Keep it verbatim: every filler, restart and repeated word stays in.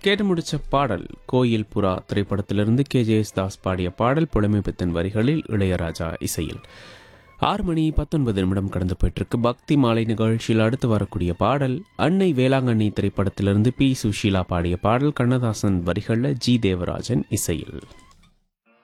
கேட்டு முடிச்ச பாடல் கோயில் புறா திரைப்படத்திலிருந்து கே ஜே எஸ் தாஸ் பாடிய பாடல் புலமைப்பித்தன் வரிகளில் இளையராஜா இசையில். ஆறு மணி பத்தொன்பது நிமிடம் கடந்து போயிட்டிருக்கு. பக்தி மாலை நிகழ்ச்சியில் அடுத்து வரக்கூடிய பாடல் அன்னை வேளாங்கண்ணி திரைப்படத்திலிருந்து பி சுஷீலா பாடிய பாடல் கண்ணதாசன் வரிகளில் ஜி தேவராஜன் இசையில்.